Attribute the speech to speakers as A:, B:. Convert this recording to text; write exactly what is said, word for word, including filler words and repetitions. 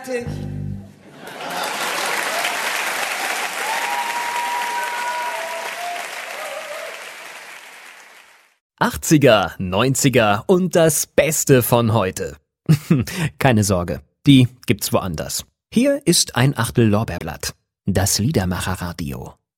A: fertig.
B: achtziger, neunziger und das Beste von heute. Keine Sorge, die gibt's woanders. Hier ist ein Achtel Lorbeerblatt. Das Liedermacher-Radio.